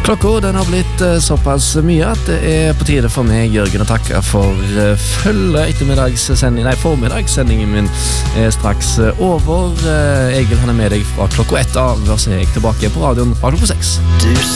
Klokka den har blitt såpass mye at det på tide for meg, Jørgen, å takke for formiddagssendingen min straks over. Egil, han med deg fra klokka 1 av, og så er jeg tilbake på radioen fra klokka 6.